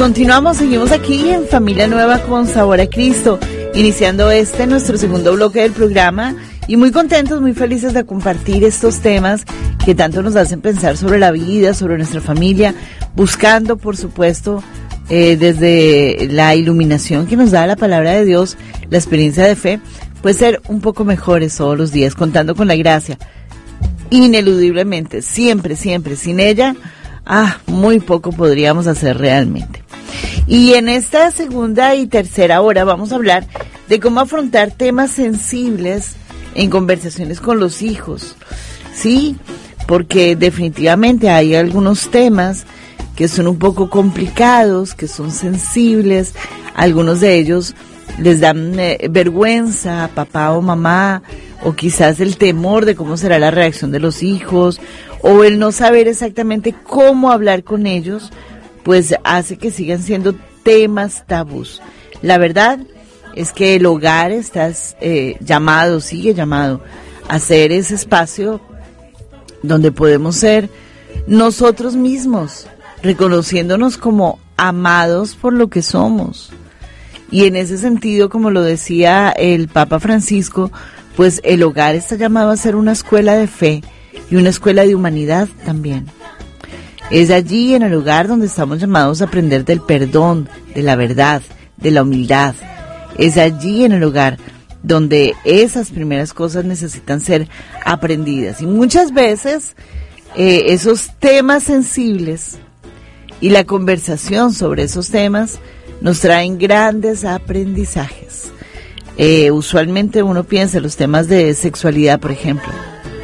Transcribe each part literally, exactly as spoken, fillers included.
Continuamos, seguimos aquí en Familia Nueva con Sabor a Cristo, iniciando este nuestro segundo bloque del programa y muy contentos, muy felices de compartir estos temas que tanto nos hacen pensar sobre la vida, sobre nuestra familia, buscando, por supuesto, eh, desde la iluminación que nos da la palabra de Dios, la experiencia de fe, pues ser un poco mejores todos los días, contando con la gracia, ineludiblemente, siempre, siempre, sin ella, ah, muy poco podríamos hacer realmente. Y en esta segunda y tercera hora vamos a hablar de cómo afrontar temas sensibles en conversaciones con los hijos, ¿sí? Porque definitivamente hay algunos temas que son un poco complicados, que son sensibles, algunos de ellos les dan eh, vergüenza a papá o mamá, o quizás el temor de cómo será la reacción de los hijos, o el no saber exactamente cómo hablar con ellos, pues hace que sigan siendo temas tabús. La verdad es que el hogar está eh, llamado, sigue llamado a ser ese espacio donde podemos ser nosotros mismos, reconociéndonos como amados por lo que somos. Y en ese sentido, como lo decía el Papa Francisco, pues el hogar está llamado a ser una escuela de fe y una escuela de humanidad también. Es allí, en el hogar, donde estamos llamados a aprender del perdón, de la verdad, de la humildad. Es allí, en el hogar, donde esas primeras cosas necesitan ser aprendidas. Y muchas veces eh, esos temas sensibles y la conversación sobre esos temas nos traen grandes aprendizajes. Eh, usualmente uno piensa en los temas de sexualidad, por ejemplo.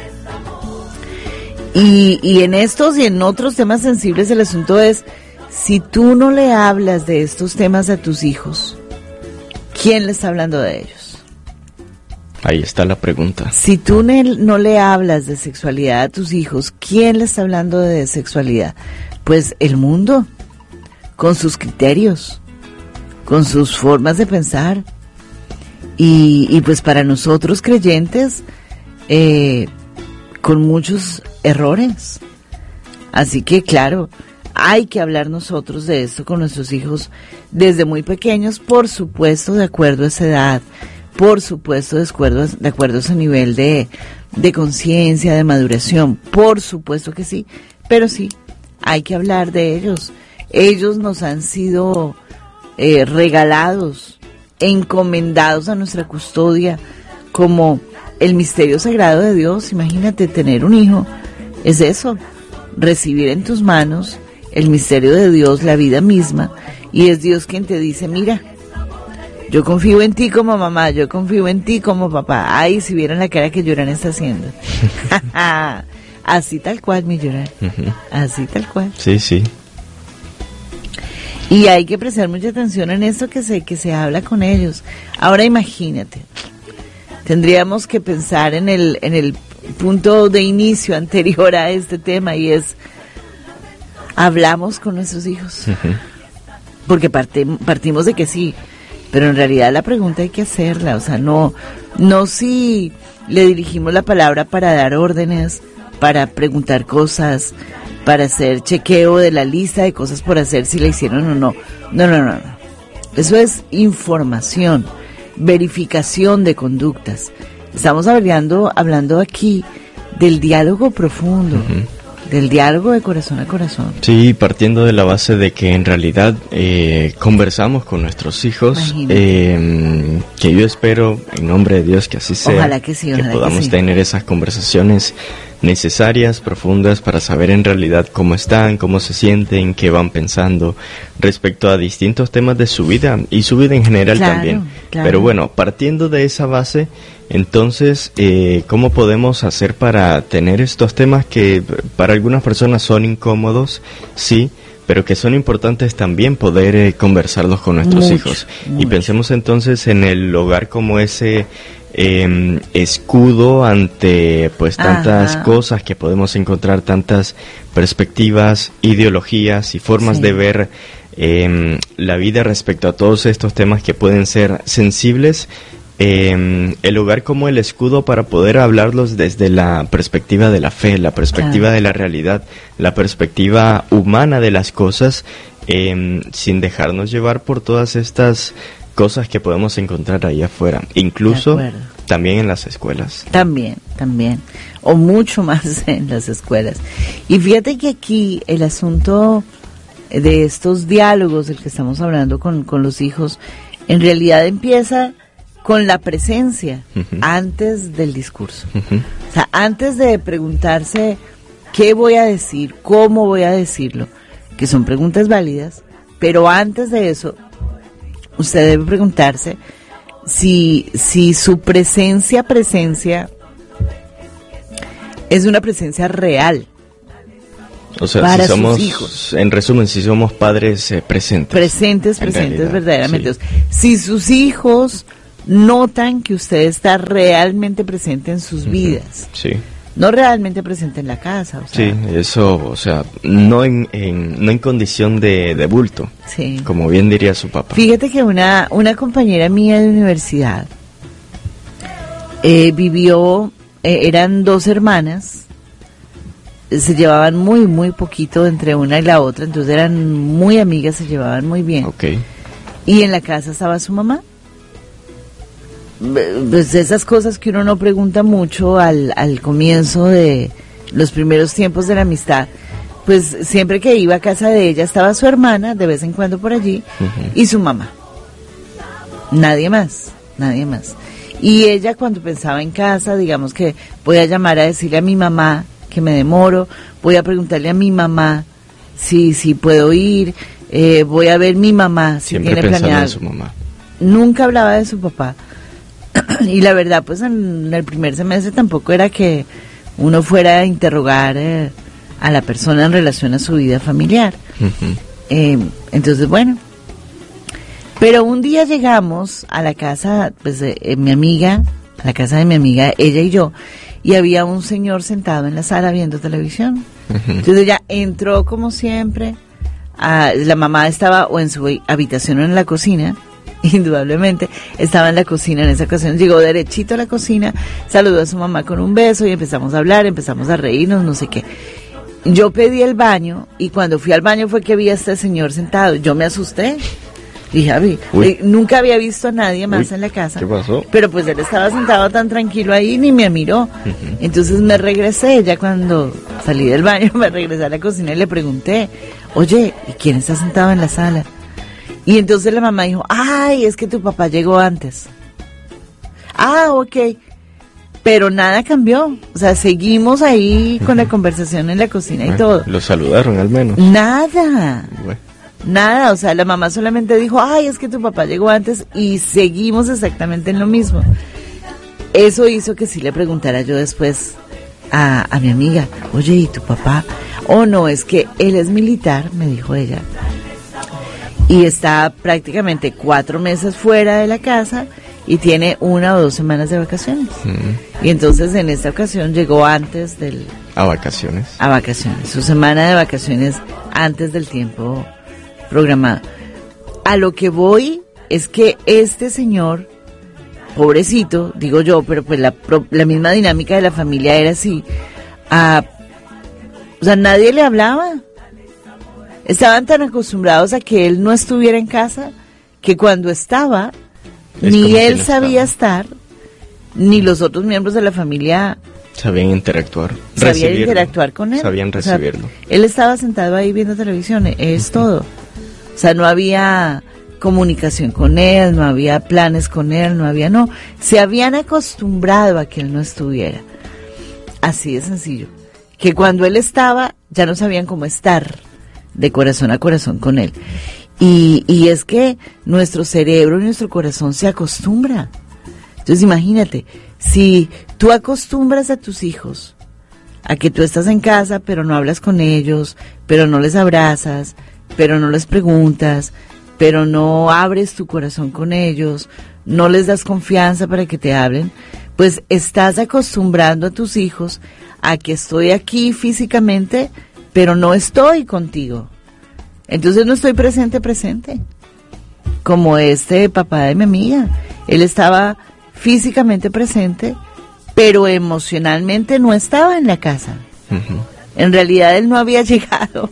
Y, y en estos y en otros temas sensibles el asunto es, si tú no le hablas de estos temas a tus hijos, ¿quién le está hablando de ellos? Ahí está la pregunta. Si tú ne, no le hablas de sexualidad a tus hijos, ¿quién le está hablando de sexualidad? Pues el mundo, con sus criterios, con sus formas de pensar. Y, y pues para nosotros creyentes, eh, con muchos errores. Así que claro, hay que hablar nosotros de esto con nuestros hijos desde muy pequeños, por supuesto de acuerdo a esa edad, por supuesto de acuerdo, de acuerdo a ese nivel de, de conciencia, de maduración, por supuesto que sí, pero sí, hay que hablar de ellos. Ellos nos han sido eh, regalados, encomendados a nuestra custodia como el misterio sagrado de Dios. Imagínate, tener un hijo es eso, recibir en tus manos el misterio de Dios, la vida misma, y es Dios quien te dice, mira, yo confío en ti como mamá, yo confío en ti como papá. Ay, si vieran la cara que Llorán está haciendo. Así tal cual, mi Llorán, uh-huh. Así tal cual. Sí, sí. Y hay que prestar mucha atención en esto que se, que se habla con ellos. Ahora imagínate, tendríamos que pensar en el, en el punto de inicio anterior a este tema, y es, hablamos con nuestros hijos. Uh-huh. Porque parte, partimos de que sí, pero en realidad la pregunta hay que hacerla, o sea, no, no si le dirigimos la palabra para dar órdenes, para preguntar cosas, para hacer chequeo de la lista de cosas por hacer, si la hicieron o no. No, no, no, no. Eso es información, verificación de conductas. Estamos hablando, hablando aquí del diálogo profundo, uh-huh. del diálogo de corazón a corazón. Sí, partiendo de la base de que en realidad eh, conversamos con nuestros hijos, eh, que yo espero en nombre de Dios que así sea. Ojalá que sí, ojalá que podamos que sí. tener esas conversaciones necesarias, profundas, para saber en realidad cómo están, cómo se sienten, qué van pensando respecto a distintos temas de su vida y su vida en general. Claro, también. Claro. Pero bueno, partiendo de esa base, entonces, eh, ¿cómo podemos hacer para tener estos temas que para algunas personas son incómodos? Sí, pero que son importantes también poder eh, conversarlos con nuestros mucho, hijos. Mucho. Y pensemos entonces en el hogar como ese eh, escudo ante pues tantas Ajá. cosas que podemos encontrar, tantas perspectivas, ideologías y formas sí. de ver eh, la vida respecto a todos estos temas que pueden ser sensibles. Eh, el hogar como el escudo para poder hablarlos desde la perspectiva de la fe, la perspectiva claro. de la realidad, la perspectiva humana de las cosas, eh, sin dejarnos llevar por todas estas cosas que podemos encontrar ahí afuera, incluso también en las escuelas. También, también, o mucho más en las escuelas. Y fíjate que aquí el asunto de estos diálogos del que estamos hablando con, con los hijos, en realidad empieza con la presencia uh-huh. antes del discurso. Uh-huh. O sea, antes de preguntarse qué voy a decir, cómo voy a decirlo, que son preguntas válidas, pero antes de eso, usted debe preguntarse si, si su presencia, presencia, es una presencia real. O sea, para si somos, sus hijos. En resumen, si somos padres eh, presentes. Presentes, presentes, verdaderamente. Sí. Si sus hijos notan que usted está realmente presente en sus uh-huh. vidas. Sí. No realmente presente en la casa. O sea, sí, eso, o sea, no en, en, no en condición de, de bulto, sí. como bien diría su papá. Fíjate que una, una compañera mía de universidad eh, vivió, eh, eran dos hermanas, se llevaban muy, muy poquito entre una y la otra, entonces eran muy amigas, se llevaban muy bien. Okay. Y en la casa estaba su mamá. Pues esas cosas que uno no pregunta mucho al, al comienzo de los primeros tiempos de la amistad, pues siempre que iba a casa de ella estaba su hermana, de vez en cuando por allí, uh-huh. y su mamá. Nadie más, nadie más. Y ella cuando pensaba en casa, digamos que voy a llamar a decirle a mi mamá que me demoro, voy a preguntarle a mi mamá si, si puedo ir, eh, voy a ver mi mamá si siempre tiene planeado. En su mamá. Nunca hablaba de su papá. Y la verdad, pues en el primer semestre tampoco era que uno fuera a interrogar eh, a la persona en relación a su vida familiar. Uh-huh. Eh, entonces, bueno. Pero un día llegamos a la casa, pues, de eh, mi amiga, a la casa de mi amiga, ella y yo, y había un señor sentado en la sala viendo televisión. Uh-huh. Entonces ella entró como siempre, a, la mamá estaba o en su habitación o en la cocina, indudablemente, estaba en la cocina en esa ocasión, llegó derechito a la cocina, saludó a su mamá con un beso y empezamos a hablar, empezamos a reírnos, no sé qué. Yo pedí el baño y cuando fui al baño fue que vi a este señor sentado, yo me asusté. Dije, a ver, eh, nunca había visto a nadie más Uy, en la casa. ¿Qué pasó? Pero pues él estaba sentado tan tranquilo ahí, ni me miró. Uh-huh. Entonces me regresé, ya cuando salí del baño, me regresé a la cocina y le pregunté, oye, ¿y quién está sentado en la sala? Y entonces la mamá dijo, ay, es que tu papá llegó antes. Ah, ok. Pero nada cambió. O sea, seguimos ahí uh-huh. con la conversación en la cocina bueno, y todo. Lo saludaron al menos. Nada. Bueno. Nada, o sea, la mamá solamente dijo, ay, es que tu papá llegó antes y seguimos exactamente en lo mismo. Eso hizo que sí le preguntara yo después a, a mi amiga, oye, ¿y tu papá? Oh, no, es que él es militar, me dijo ella. Y está prácticamente cuatro meses fuera de la casa y tiene una o dos semanas de vacaciones. Mm. Y entonces en esta ocasión llegó antes del... A vacaciones. A vacaciones, su semana de vacaciones antes del tiempo programado. A lo que voy es que este señor, pobrecito, digo yo, pero pues la, la misma dinámica de la familia era así. A, o sea, nadie le hablaba. Estaban tan acostumbrados a que él no estuviera en casa que cuando estaba, es ni él si no sabía estaba. estar, ni los otros miembros de la familia sabían interactuar. Sabían recibirlo. interactuar con él. Sabían recibirlo. O sea, él estaba sentado ahí viendo televisión, es uh-huh. todo. O sea, no había comunicación con él, no había planes con él, no había, no. Se habían acostumbrado a que él no estuviera. Así de sencillo. Que cuando él estaba, ya no sabían cómo estar de corazón a corazón con él. Y, y es que nuestro cerebro y nuestro corazón se acostumbra. Entonces imagínate, si tú acostumbras a tus hijos a que tú estás en casa, pero no hablas con ellos, pero no les abrazas, pero no les preguntas, pero no abres tu corazón con ellos, no les das confianza para que te hablen, pues estás acostumbrando a tus hijos a que estoy aquí físicamente, pero no estoy contigo. Entonces no estoy presente, presente. Como este papá de mi amiga. Él estaba físicamente presente, pero emocionalmente no estaba en la casa. Uh-huh. En realidad él no había llegado.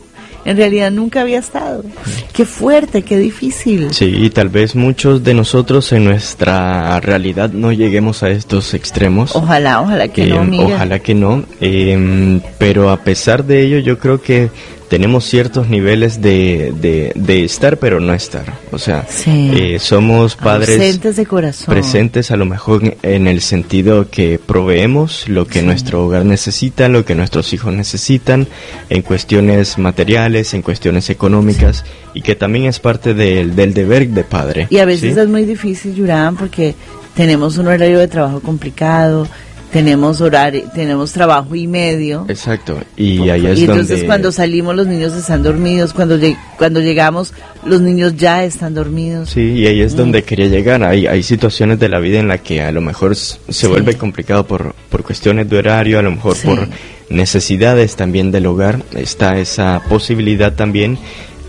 en realidad nunca había estado. Qué fuerte, qué difícil. Sí, y tal vez muchos de nosotros en nuestra realidad no lleguemos a estos extremos. Ojalá, ojalá que eh, no, Miguel. Ojalá que no, eh, pero a pesar de ello yo creo que tenemos ciertos niveles de, de, de estar pero no estar, o sea, sí. eh, somos padres ausentes de corazón, presentes a lo mejor en el sentido que proveemos lo que sí. nuestro hogar necesita, lo que nuestros hijos necesitan, en cuestiones materiales, en cuestiones económicas, sí. y que también es parte del, del deber de padre. Y a veces ¿sí? es muy difícil, Yurán, porque tenemos un horario de trabajo complicado, tenemos horario, tenemos trabajo y medio. Exacto, y ahí es y entonces donde... cuando salimos los niños están dormidos, cuando lleg- cuando llegamos los niños ya están dormidos. Sí, y ahí es mm. donde quería llegar. Hay hay situaciones de la vida en la que a lo mejor se sí. vuelve complicado por por cuestiones de horario, a lo mejor sí. por necesidades también del hogar, está esa posibilidad también.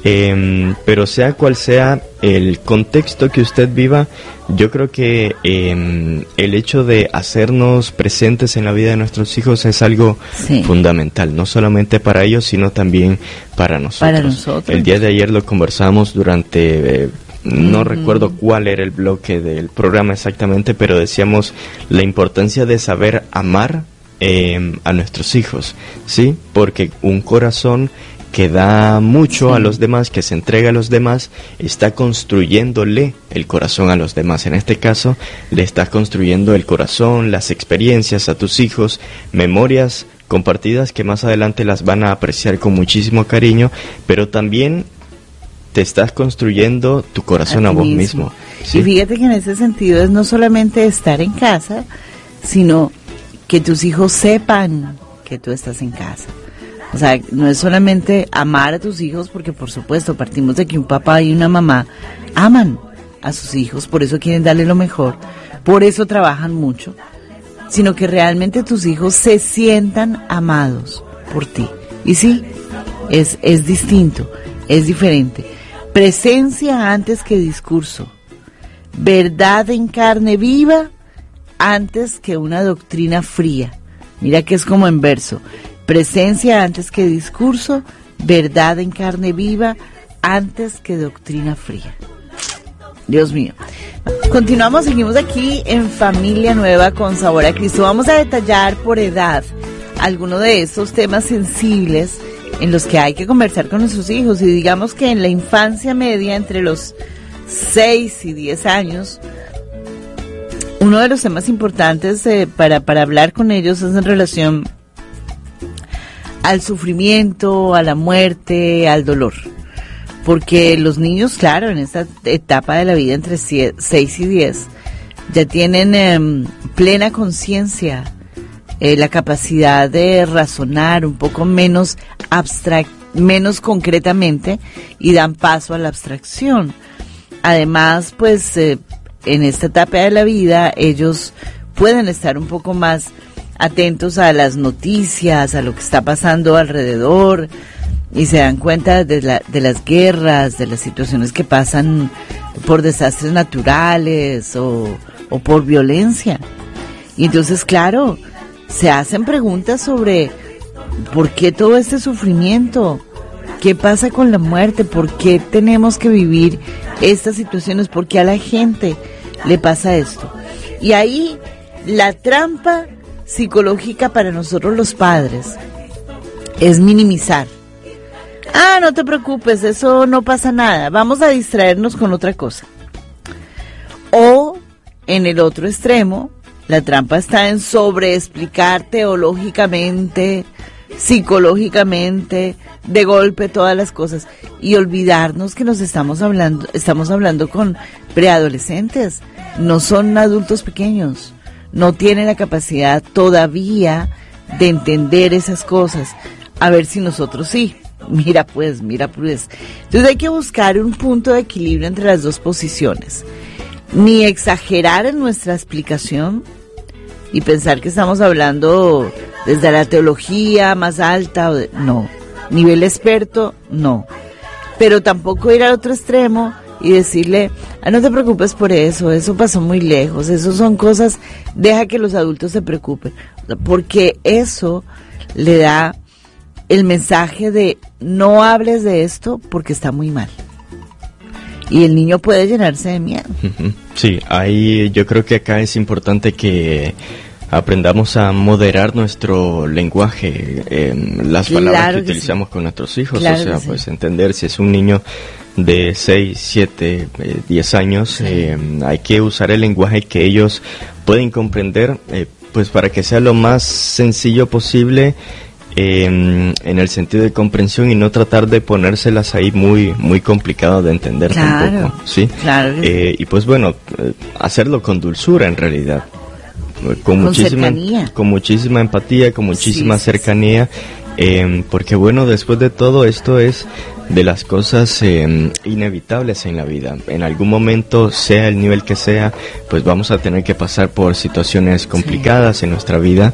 Eh, pero sea cual sea el contexto que usted viva, yo creo que eh, el hecho de hacernos presentes en la vida de nuestros hijos es algo sí. fundamental, no solamente para ellos, sino también para nosotros. Para nosotros. El día de ayer lo conversamos durante... Eh, no mm. recuerdo cuál era el bloque del programa exactamente, pero decíamos la importancia de saber amar eh, a nuestros hijos, ¿sí? Porque un corazón que da mucho sí. a los demás, que se entrega a los demás, está construyéndole el corazón a los demás. En este caso, le estás construyendo el corazón, las experiencias a tus hijos, memorias compartidas que más adelante las van a apreciar con muchísimo cariño, pero también te estás construyendo tu corazón a, a vos mismo. mismo ¿sí? Y fíjate que en ese sentido es no solamente estar en casa, sino que tus hijos sepan que tú estás en casa. O sea, no es solamente amar a tus hijos, porque por supuesto partimos de que un papá y una mamá aman a sus hijos, por eso quieren darle lo mejor, por eso trabajan mucho, sino que realmente tus hijos se sientan amados por ti. Y sí, es, es distinto, es diferente. Presencia antes que discurso, verdad en carne viva antes que una doctrina fría. Mira que es como en verso. Presencia antes que discurso, verdad en carne viva antes que doctrina fría. Dios mío. Continuamos, seguimos aquí en Familia Nueva con Sabor a Cristo. Vamos a detallar por edad algunos de esos temas sensibles en los que hay que conversar con nuestros hijos. Y digamos que en la infancia media, entre los seis y diez años, uno de los temas importantes eh, para, para hablar con ellos es en relación al sufrimiento, a la muerte, al dolor. Porque los niños, claro, en esta etapa de la vida entre seis y diez, ya tienen eh, plena conciencia, eh, la capacidad de razonar un poco menos abstract, menos concretamente, y dan paso a la abstracción. Además, pues, eh, en esta etapa de la vida, ellos pueden estar un poco más atentos a las noticias, a lo que está pasando alrededor, y se dan cuenta de, la, de las guerras, de las situaciones que pasan por desastres naturales o, o por violencia. Y entonces, claro, se hacen preguntas sobre por qué todo este sufrimiento, qué pasa con la muerte, por qué tenemos que vivir estas situaciones, por qué a la gente le pasa esto. Y ahí la trampa psicológica para nosotros los padres es minimizar. Ah, no te preocupes, eso no pasa nada, vamos a distraernos con otra cosa. O en el otro extremo, la trampa está en sobreexplicar teológicamente, psicológicamente, de golpe todas las cosas, y olvidarnos que nos estamos hablando, estamos hablando con preadolescentes, no son adultos pequeños. No tiene la capacidad todavía de entender esas cosas. A ver si nosotros sí. Mira pues, mira pues. Entonces hay que buscar un punto de equilibrio entre las dos posiciones. Ni exagerar en nuestra explicación y pensar que estamos hablando desde la teología más alta. No. Nivel experto, no. Pero tampoco ir al otro extremo y decirle, ah, no te preocupes por eso, eso pasó muy lejos, eso son cosas, deja que los adultos se preocupen, porque eso le da el mensaje de no hables de esto porque está muy mal. Y el niño puede llenarse de miedo. Sí, ahí yo creo que acá es importante que aprendamos a moderar nuestro lenguaje, eh, las palabras claro que, que utilizamos sí. con nuestros hijos, claro o sea, pues sí. entender si es un niño de seis, siete, diez años, sí. eh, hay que usar el lenguaje que ellos pueden comprender, eh, pues para que sea lo más sencillo posible, eh, en el sentido de comprensión y no tratar de ponérselas ahí muy muy complicado de entender claro, tampoco, ¿sí? Claro. Eh, y pues bueno, hacerlo con dulzura en realidad, con, con muchísima cercanía. con muchísima empatía, con muchísima sí, cercanía, eh, porque bueno, después de todo esto es de las cosas eh, inevitables en la vida. En algún momento, sea el nivel que sea, pues vamos a tener que pasar por situaciones complicadas sí. en nuestra vida.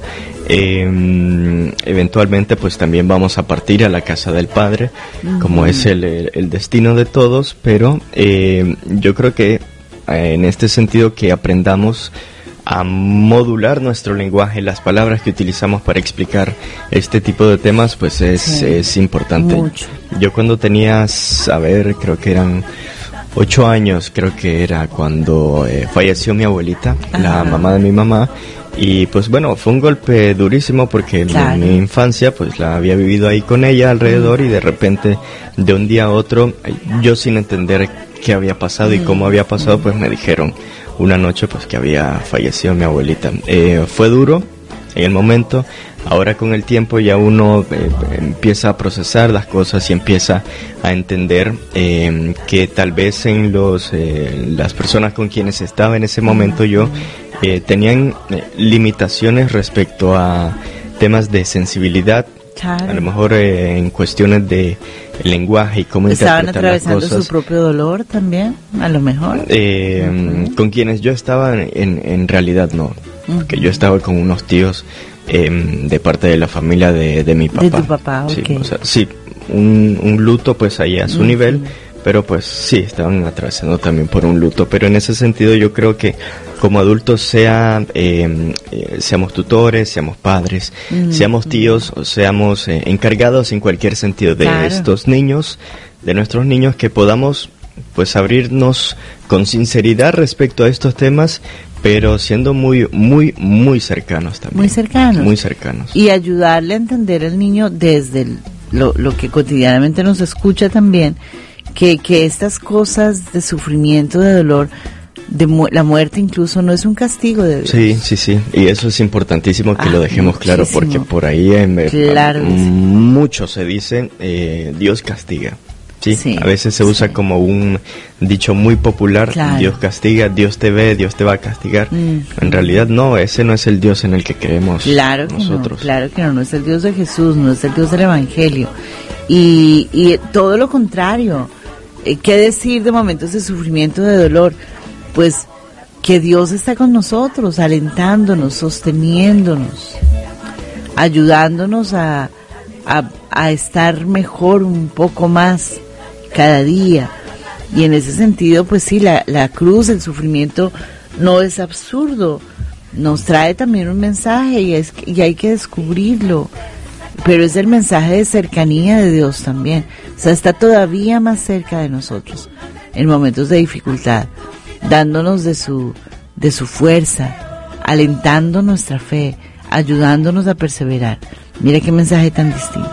Eh, eventualmente pues también vamos a partir a la casa del Padre, uh-huh. como es el, el, el destino de todos, pero eh, yo creo que eh, en este sentido que aprendamos a modular nuestro lenguaje, las palabras que utilizamos para explicar este tipo de temas, pues es, sí, es importante. Mucho. Yo cuando tenía, a ver, creo que eran ocho años, creo que era cuando eh, falleció mi abuelita, ajá. la mamá de mi mamá, y pues bueno, fue un golpe durísimo porque claro. mi, mi infancia pues la había vivido ahí con ella alrededor mm. y de repente de un día a otro, yo sin entender qué había pasado mm. y cómo había pasado, pues me dijeron una noche pues que había fallecido mi abuelita. Eh, fue duro en el momento, ahora con el tiempo ya uno eh, empieza a procesar las cosas y empieza a entender eh, que tal vez en los eh, las personas con quienes estaba en ese momento yo eh, tenían eh, limitaciones respecto a temas de sensibilidad. Claro. A lo mejor eh, en cuestiones de lenguaje y cómo estaban interpretar las cosas. Atravesando su propio dolor también, a lo mejor. Eh, uh-huh. Con quienes yo estaba, en, en realidad no, uh-huh. porque yo estaba con unos tíos eh, de parte de la familia de, de mi papá. De tu papá, sí, okay. o sea, sí, un, un luto pues ahí a su uh-huh. nivel, pero pues sí, estaban atravesando también por un luto, pero en ese sentido yo creo que como adultos sea, eh, eh, seamos tutores, seamos padres, mm, seamos tíos o seamos eh, encargados en cualquier sentido de claro. estos niños, de nuestros niños, que podamos pues abrirnos con sinceridad respecto a estos temas, pero siendo muy, muy, muy cercanos también. Muy cercanos. Muy cercanos. Y ayudarle a entender al niño desde el, lo, lo que cotidianamente nos escucha también, que, que estas cosas de sufrimiento, de dolor, de mu- la muerte incluso no es un castigo de Dios. Sí, sí, sí, y eso es importantísimo que ah, lo dejemos claro, muchísimo. Porque por ahí eh, claro eh, mucho se dice eh, Dios castiga. ¿Sí? Sí, a veces se usa sí. como un dicho muy popular, claro. Dios castiga, Dios te ve, Dios te va a castigar. Mm. En realidad no, ese no es el Dios en el que creemos claro que nosotros. No, claro que no, no es el Dios de Jesús, no es el Dios del Evangelio. Y, y todo lo contrario, eh, ¿qué decir de momentos de sufrimiento, de dolor? Pues que Dios está con nosotros, alentándonos, sosteniéndonos, ayudándonos a, a, a estar mejor un poco más cada día. Y en ese sentido, pues sí, la, la cruz, el sufrimiento no es absurdo, nos trae también un mensaje y, es, y hay que descubrirlo, pero es el mensaje de cercanía de Dios también, o sea, está todavía más cerca de nosotros en momentos de dificultad, dándonos de su, de su fuerza, alentando nuestra fe, ayudándonos a perseverar. Mira qué mensaje tan distinto.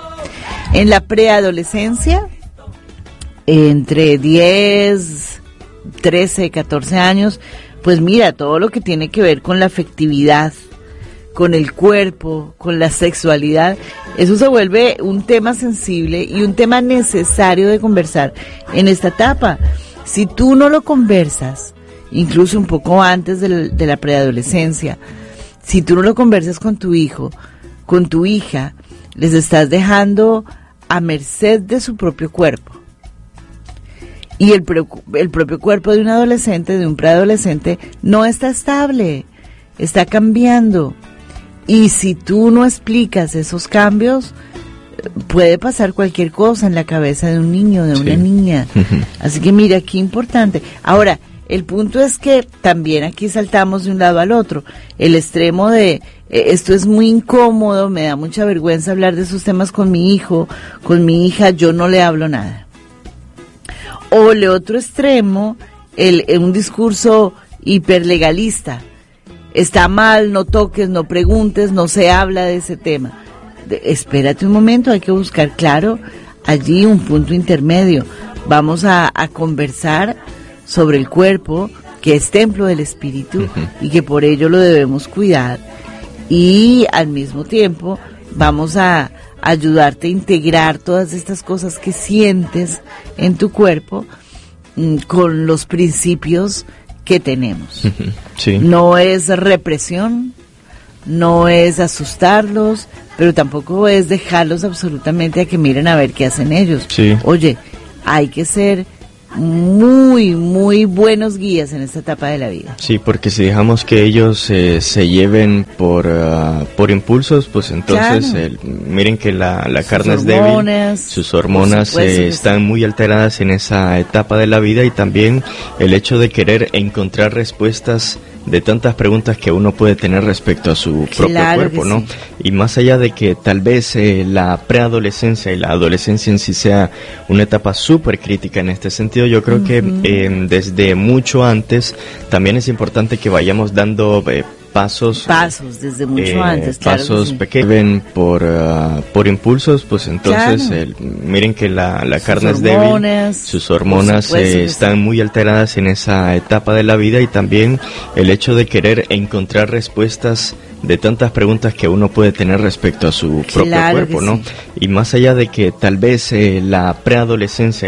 En la preadolescencia, entre diez, trece, catorce años, pues mira, todo lo que tiene que ver con la afectividad, con el cuerpo, con la sexualidad, eso se vuelve un tema sensible y un tema necesario de conversar en esta etapa. Si tú no lo conversas, incluso un poco antes de, de la preadolescencia, si tú no lo conversas con tu hijo, con tu hija, les estás dejando a merced de su propio cuerpo. Y el, el propio cuerpo de un adolescente, de un preadolescente, no está estable, está cambiando. Y si tú no explicas esos cambios, puede pasar cualquier cosa en la cabeza de un niño, de una sí. niña. Así que mira, qué importante. Ahora, el punto es que también aquí saltamos de un lado al otro. El extremo de eh, esto es muy incómodo, me da mucha vergüenza hablar de esos temas con mi hijo, con mi hija, yo no le hablo nada. O el otro extremo, el, el un discurso hiperlegalista. Está mal, no toques, no preguntes, no se habla de ese tema. De, espérate un momento, hay que buscar, claro, allí un punto intermedio. Vamos a, a conversar sobre el cuerpo, que es templo del espíritu, uh-huh. y que por ello lo debemos cuidar. Y al mismo tiempo vamos a ayudarte a integrar todas estas cosas que sientes en tu cuerpo mm, con los principios que tenemos. Uh-huh. Sí. No es represión, no es asustarlos, pero tampoco es dejarlos absolutamente a que miren a ver qué hacen ellos. Sí. Oye, hay que ser muy, muy buenos guías en esta etapa de la vida. Sí, porque si dejamos que ellos eh, se lleven por uh, por impulsos, pues entonces claro. el, miren que la, la carne es débil, sus hormonas eh, están muy alteradas en esa etapa de la vida, y también el hecho de querer encontrar respuestas de tantas preguntas que uno puede tener respecto a su propio claro cuerpo, ¿no? Sí. Y más allá de que tal vez eh, la preadolescencia y la adolescencia en sí sea una etapa súper crítica en este sentido, yo creo uh-huh. que eh, desde mucho antes también es importante que vayamos dando eh, pasos pasos desde mucho eh, antes claro pasos sí. pequeños ven por uh, por impulsos, pues entonces claro. el, miren que la, la carne es débil, sus hormonas eh, están muy alteradas en esa etapa de la vida, y también el hecho de querer encontrar respuestas de tantas preguntas que uno puede tener respecto a su propio claro cuerpo, ¿no? Sí. Y más allá de que tal vez eh, la preadolescencia